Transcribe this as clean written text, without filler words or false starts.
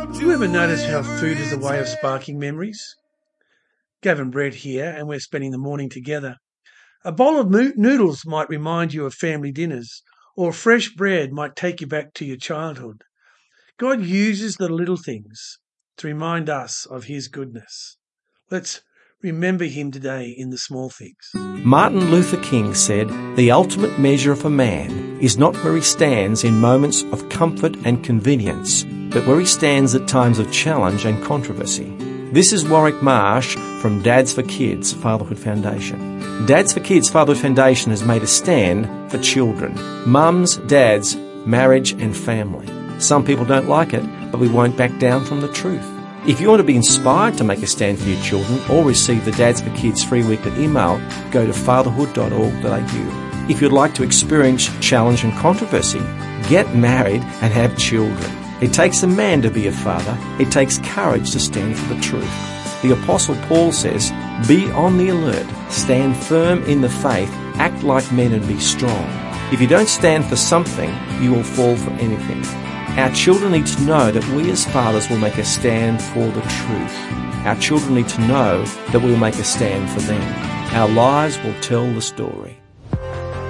Do you ever notice how food is a way of sparking memories? Gavin Brett here, and we're spending the morning together. A bowl of noodles might remind you of family dinners, or fresh bread might take you back to your childhood. God uses the little things to remind us of his goodness. Let's remember him today in the small things. Martin Luther King said, "The ultimate measure of a man is not where he stands in moments of comfort and convenience, but where he stands at times of challenge and controversy." This is Warwick Marsh from Dads for Kids Fatherhood Foundation. Dads for Kids Fatherhood Foundation has made a stand for children, mums, dads, marriage and family. Some people don't like it, but we won't back down from the truth. If you want to be inspired to make a stand for your children or receive the Dads for Kids free weekly email, go to fatherhood.org.au. If you'd like to experience challenge and controversy, get married and have children. It takes a man to be a father. It takes courage to stand for the truth. The Apostle Paul says, "Be on the alert, stand firm in the faith, act like men and be strong." If you don't stand for something, you will fall for anything. Our children need to know that we as fathers will make a stand for the truth. Our children need to know that we will make a stand for them. Our lives will tell the story.